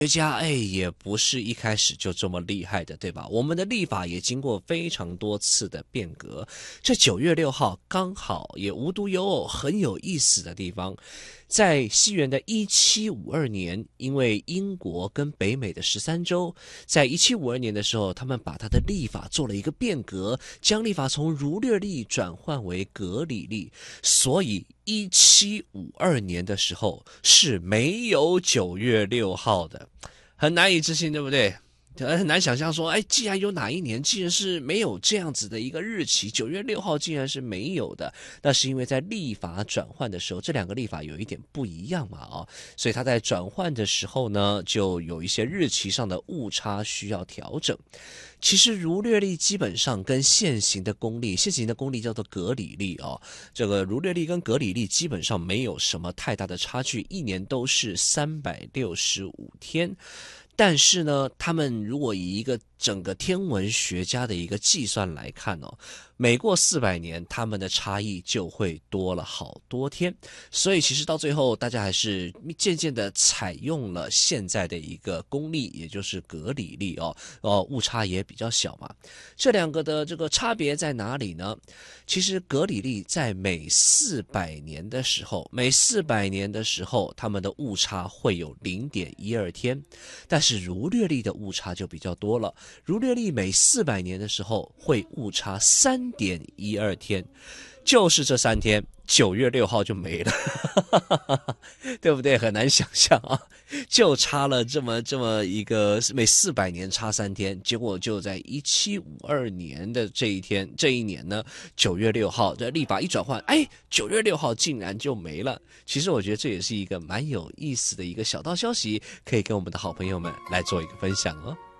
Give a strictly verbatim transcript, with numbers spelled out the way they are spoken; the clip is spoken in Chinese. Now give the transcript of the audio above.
学家哎，也不是一开始就这么厉害的，对吧？我们的历法也经过非常多次的变革。这九月六号刚好也无独有偶，很有意思的地方，在西元的一七五二年，因为英国跟北美的十三州，在一七五二年的时候，他们把他的历法做了一个变革，将历法从儒略历转换为格里历，所以一七五二年的时候是没有九月六号的。很难以置信，对不对？很难想象说，哎，既然有哪一年竟然是没有这样子的一个日期，九月六号竟然是没有的，那是因为在历法转换的时候，这两个历法有一点不一样嘛，哦，所以它在转换的时候呢，就有一些日期上的误差需要调整。其实儒略历基本上跟现行的公历，现行的公历叫做格里历哦，这个儒略历跟格里历基本上没有什么太大的差距，一年都是三百六十五天。但是呢，他们如果以一个整个天文学家的一个计算来看哦，每过四百年，他们的差异就会多了好多天。所以其实到最后，大家还是渐渐的采用了现在的一个公历，也就是格里历哦，哦，误差也比较小嘛。这两个的这个差别在哪里呢？其实格里历在每四百年的时候，每四百年的时候，他们的误差会有 零点一二天，但是儒略历的误差就比较多了。儒略历每四百年的时候会误差 三点一二天，就是这三天九月六号就没了对不对？很难想象啊，就差了这么这么一个每四百年差三天，结果就在一七五二年的这一天这一年呢，九月六号的历法一转换，哎，九月六号竟然就没了。其实我觉得这也是一个蛮有意思的一个小道消息，可以跟我们的好朋友们来做一个分享哦。